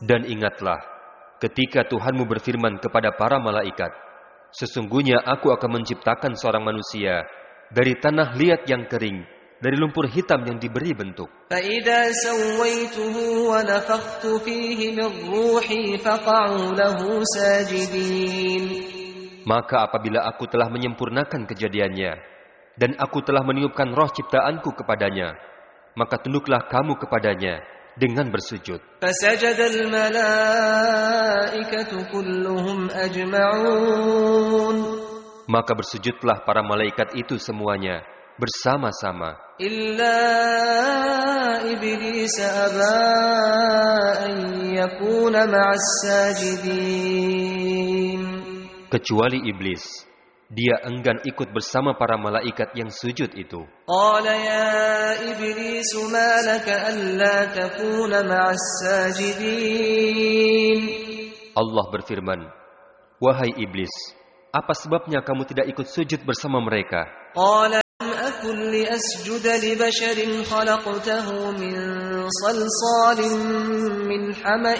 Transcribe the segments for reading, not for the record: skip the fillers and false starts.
Dan ingatlah, ketika Tuhanmu berfirman kepada para malaikat, sesungguhnya aku akan menciptakan seorang manusia dari tanah liat yang kering, dari lumpur hitam yang diberi bentuk. فَإِذَا سَوَّيْتُهُ وَنَفَخْتُ فِيهِ مِنْ رُوحِي فَقَعُوا لَهُ سَاجِدِينَ. Maka apabila aku telah menyempurnakan kejadiannya, dan aku telah meniupkan roh ciptaanku kepadanya, maka tunduklah kamu kepadanya dengan bersujud. فَسَجَدَ الْمَلَائِكَةُ كُلُّهُمْ أَجْمَعُونَ. Maka bersujudlah para malaikat itu semuanya bersama-sama, إِلَّا إِبْلِيسَ أَبَى أَن يَكُونَ مَعَ السَّاجِدِينَ. kecuali iblis. Dia enggan ikut bersama para malaikat yang sujud itu. قال يا إبليس ما لك ألا تكون مع الساجدين. Allah berfirman, wahai iblis, apa sebabnya kamu tidak ikut sujud bersama mereka? قال لم أكن لأسجد لبشر خلقته من صلصال من حمأ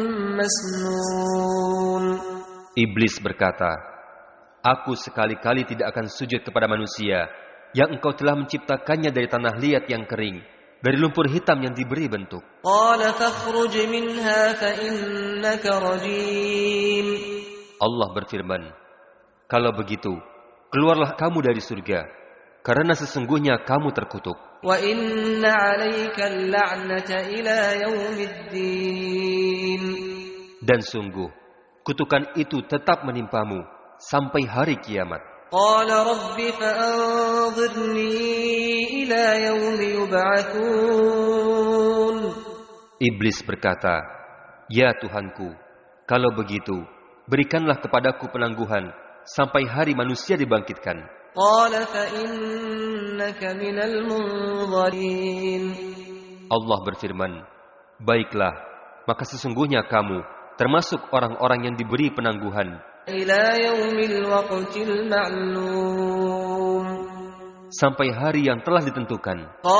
مسنون. Iblis berkata, aku sekali-kali tidak akan sujud kepada manusia yang engkau telah menciptakannya dari tanah liat yang kering, dari lumpur hitam yang diberi bentuk. قال فاخرج منها فإنك رجيم. Allah berfirman, kalau begitu, keluarlah kamu dari surga, karena sesungguhnya kamu terkutuk. وَإِنَّ عَلَيْكَ اللَّعْنَةَ إِلَى يَوْمِ الدِّينِ. Dan sungguh, kutukan itu tetap menimpamu sampai hari kiamat. قال رب فأنظرني إلى يوم يبعثون. Iblis berkata, ya Tuhanku, kalau begitu, berikanlah kepadaku penangguhan sampai hari manusia dibangkitkan. قال فإنك من المنظرين. Allah berfirman, baiklah, maka sesungguhnya kamu termasuk orang-orang yang diberi penangguhan إلى يوم الوقت المعلوم. sampai hari yang telah ditentukan.